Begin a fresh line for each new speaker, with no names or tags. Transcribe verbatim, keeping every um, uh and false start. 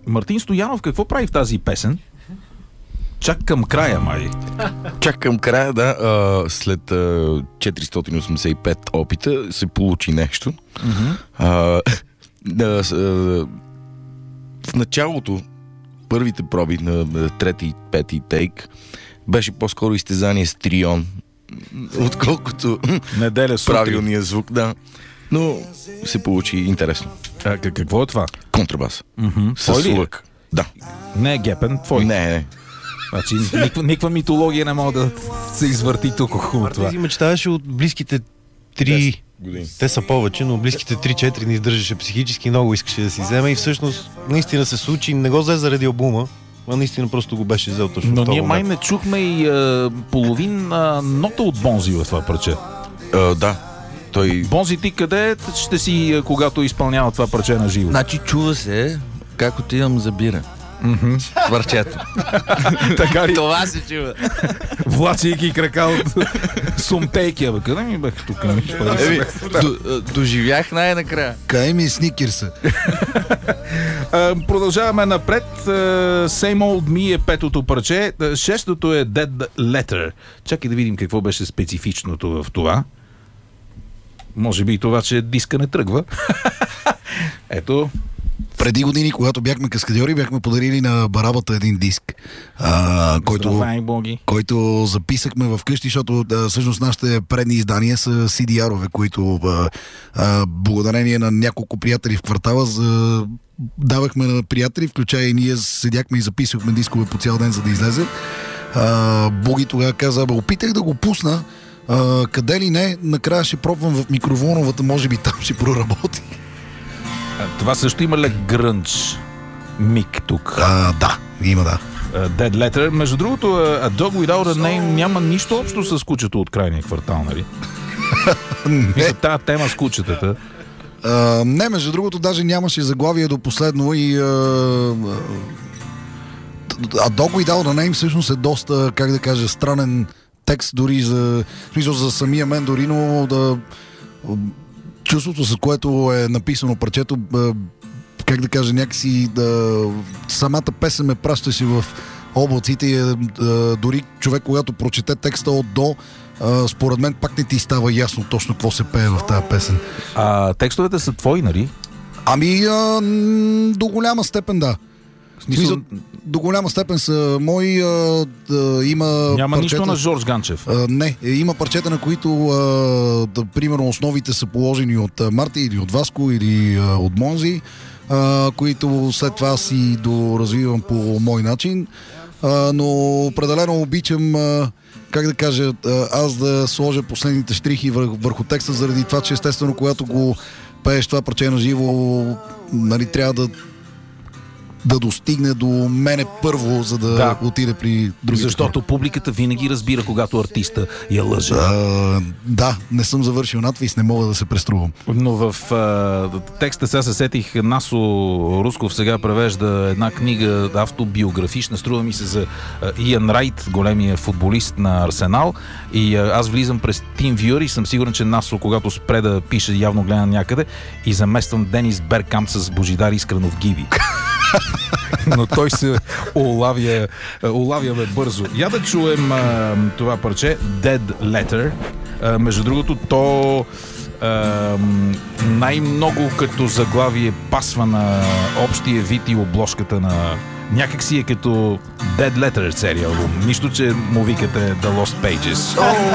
Мартин Стоянов какво прави в тази песен? Чак към края, май.
Чак към края, да. А, след а, четиристотин осемдесет и пет опита се получи нещо.
Mm-hmm.
А, да, а, в началото, първите проби на трети и пети тейк, беше по-скоро изтезание с трион, отколкото
Неделя сутрин.
правилния звук, да. Но се получи интересно.
А, какво е това?
Контрабас.
Mm-hmm.
С лък. Да.
Не е гепен, твой.
Не, не.
Значи, никаква, никаква митология не мога да се извърти тук около това.
Марти си мечтаваше от близките три
години.
Те са повече, но близките три-четири не издържаше психически, много искаше да си вземе и всъщност наистина се случи. Не го взе заради албума, а наистина просто го беше взел точно.
Но
в този
ние май
момент.
не чухме и а, половин а, нота от Бонзи в това парче.
А, да. Той...
Бонзи, ти къде ще си, когато изпълнява това парче на живо?
Значи чува се как отивам за бира.
Mm-hmm.
Върчето.
Така ли?
Това се чува.
Влачайки крака от сумтейки. Абе, къде ми бях тук?
Еми, до, доживях най-накрая.
Кай ми сникерса.
Продължаваме напред. Same Old Me е петото парче. Шестото е Dead Letter. Чакай да видим какво беше специфичното в това. Може би и това, че диска не тръгва. Ето.
Преди години, когато бяхме каскадьори, бяхме подарили на барабата един диск, а, който, който записахме вкъщи, защото а, всъщност нашите предни издания са си ди ар-ове, които а, а, благодарение на няколко приятели в квартала за... давахме на приятели, включая и ние седяхме и записвахме дискове по цял ден, за да излезе. А, Боги тогава каза, бе, опитах да го пусна, а, къде ли не, накрая ще пробвам в микроволновата, може би там ще проработи.
Това също има ли грънч мик тук?
А, да, има, да.
Dead Letter. Между другото, A Dog Without a Name няма нищо общо с кучето от крайния квартал, нали? Мисля, тази тема с кучетата.
А, не, между другото, даже нямаше заглавие до последно и... А, A Dog Without a Name всъщност е доста, как да кажа, странен текст дори за... за самия мен дори, но да... Чувството, с което е написано парчето, как да кажа, някакси да, самата песен ме пращаше в облаците и дори човек, когато прочете текста от до, според мен пак не ти става ясно точно какво се пее в тази песен.
А текстовете са твои, нали?
Ами, а, до голяма степен да. Смисъл, до голяма степен са мои. А, да, има
Няма
парчета,
нищо на Жорж Ганчев.
А, не, има парчета, на които а, да, примерно основите са положени от а, Марти или от Васко или а, от Монзи, а, които след това си доразвивам по мой начин. А, но определено обичам, а, как да кажа, а, аз да сложа последните щрихи вър, върху текста, заради това, че естествено, когато го пееш това парче на живо, нали, трябва да да достигне до мене първо, за да, да. отиде при другите.
Защото хора. Публиката винаги разбира, когато артиста я лъже.
А, да, не съм завършил надвис, не мога да се преструвам.
Но в а, текста сега се сетих, Насо Русков сега превежда една книга автобиографична, струва ми се за а, Иан Райт, големия футболист на Арсенал, и а, аз влизам през TeamViewer и съм сигурен, че Насо, когато спре да пише, явно гледа някъде, и замествам Денис Беркамп с Божидар Искренов Гиви. Но той се улавя, улавяме бързо. Я да чуем а, това парче Dead Letter. А, между другото, то а, най-много като заглавие пасва на общия вид и обложката на... Някак си е като Dead Letter целият албум. Нищо, че му викате The Lost Pages.